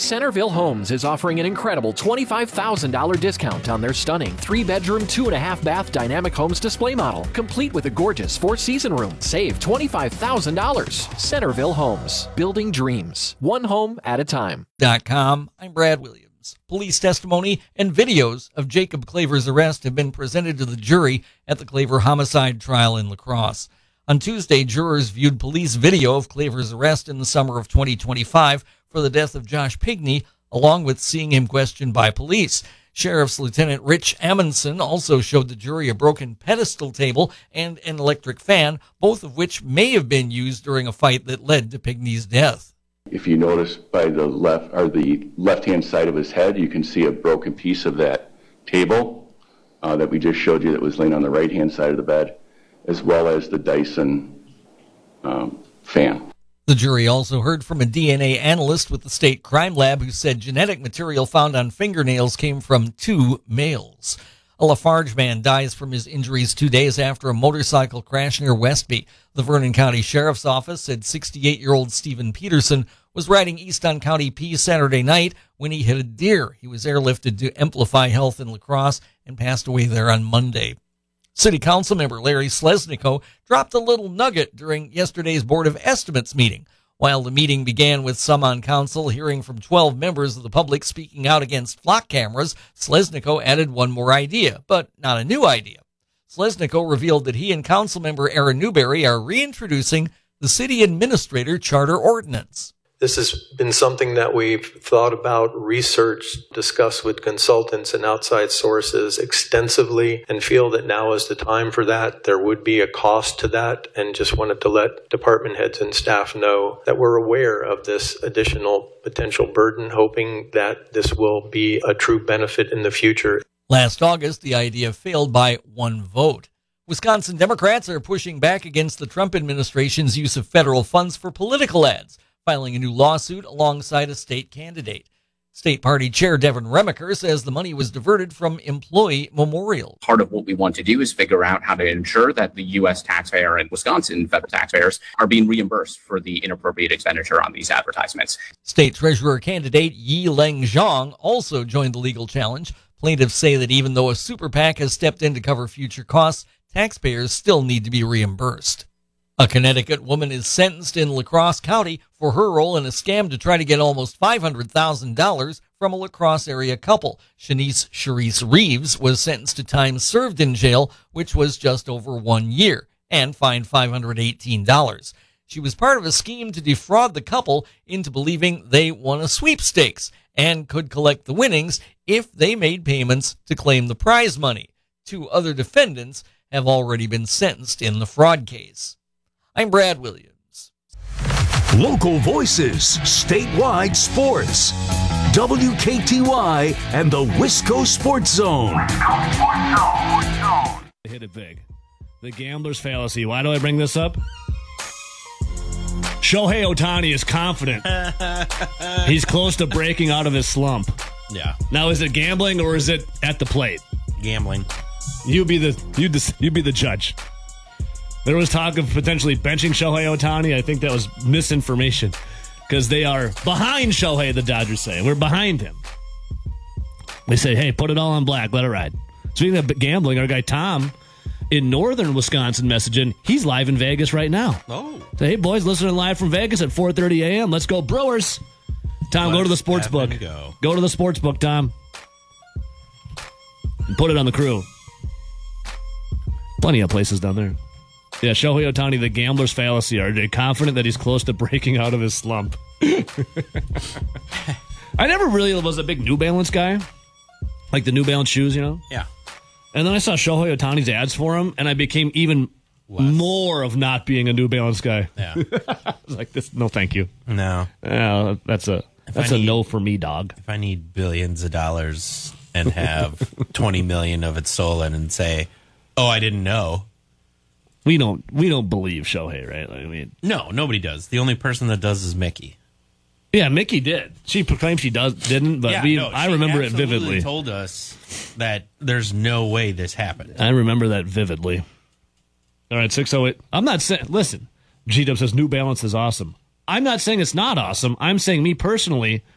Centerville Homes is offering an incredible $25,000 discount on their stunning 3-bedroom, 2.5-bath Dynamic Homes display model, complete with a gorgeous 4-season room. Save $25,000. Centerville Homes, building dreams, one home at a time. .com. I'm Brad Williams. Police testimony and videos of Jacob Claver's arrest have been presented to the jury at the Claver homicide trial in La Crosse. On Tuesday, jurors viewed police video of Claver's arrest in the summer of 2025 for the death of Josh Pigney, along with seeing him questioned by police. Sheriff's Lieutenant Rich Amundsen also showed the jury a broken pedestal table and an electric fan, both of which may have been used during a fight that led to Pigney's death. If you notice by the left-hand side of his head, you can see a broken piece of that table that we just showed you that was laying on the right-hand side of the bed, as well as the Dyson fan. The jury also heard from a DNA analyst with the state crime lab who said genetic material found on fingernails came from 2 males. A Lafarge man dies from his injuries 2 days after a motorcycle crash near Westby. The Vernon County Sheriff's Office said 68-year-old Stephen Peterson was riding east on County P Saturday night when he hit a deer. He was airlifted to Amplify Health in La Crosse and passed away there on Monday. City Council member Larry Slesniko dropped a little nugget during yesterday's Board of Estimates meeting. While the meeting began with some on council hearing from 12 members of the public speaking out against flock cameras, Slesniko added one more idea, but not a new idea. Slesniko revealed that he and council member Aaron Newberry are reintroducing the city administrator charter ordinance. This has been something that we've thought about, researched, discussed with consultants and outside sources extensively, and feel that now is the time for that. There would be a cost to that, and just wanted to let department heads and staff know that we're aware of this additional potential burden, hoping that this will be a true benefit in the future. Last August, the idea failed by 1 vote. Wisconsin Democrats are pushing back against the Trump administration's use of federal funds for political ads, filing a new lawsuit alongside a state candidate. State Party Chair Devin Remaker says the money was diverted from employee memorials. Part of what we want to do is figure out how to ensure that the U.S. taxpayer and Wisconsin federal taxpayers are being reimbursed for the inappropriate expenditure on these advertisements. State Treasurer candidate Yi Leng Zhang also joined the legal challenge. Plaintiffs say that even though a super PAC has stepped in to cover future costs, taxpayers still need to be reimbursed. A Connecticut woman is sentenced in La Crosse County for her role in a scam to try to get almost $500,000 from a La Crosse area couple. Shanice Charisse Reeves was sentenced to time served in jail, which was just over 1 year, and fined $518. She was part of a scheme to defraud the couple into believing they won a sweepstakes and could collect the winnings if they made payments to claim the prize money. 2 other defendants have already been sentenced in the fraud case. I'm Brad Williams. Local voices, statewide sports. WKTY and the Wisco Sports Zone. Hit it big. The gambler's fallacy. Why do I bring this up? Shohei Ohtani is confident. He's close to breaking out of his slump. Yeah. Now, is it gambling or is it at the plate? Gambling. You be the judge. There was talk of potentially benching Shohei Ohtani. I think that was misinformation because they are behind Shohei, the Dodgers say. We're behind him. They say, hey, put it all on black. Let it ride. Speaking of gambling, our guy Tom in northern Wisconsin messaging, he's live in Vegas right now. Oh. Say, hey, boys, listening live from Vegas at 4:30 a.m. Let's go Brewers. Tom, go to the sports book. Go to the sports book, Tom. And put it on the crew. Plenty of places down there. Yeah, Shohei Ohtani, the gambler's fallacy. Are they confident that he's close to breaking out of his slump? I never really was a big New Balance guy. Like the New Balance shoes, you know? Yeah. And then I saw Shohei Ohtani's ads for him, and I became even more of not being a New Balance guy. Yeah. I was like, this, no thank you. No. Yeah, that's a no for me, dog. If I need billions of dollars and have 20 million of it stolen and say, oh, I didn't know. We don't believe Shohei, right? I mean, no, nobody does. The only person that does is Mickey. Yeah, Mickey did. She proclaimed she didn't, but I remember it vividly. She told us that there's no way this happened. I remember that vividly. All right, 608. I'm not saying, listen, G-Dub says New Balance is awesome. I'm not saying it's not awesome. I'm saying me personally,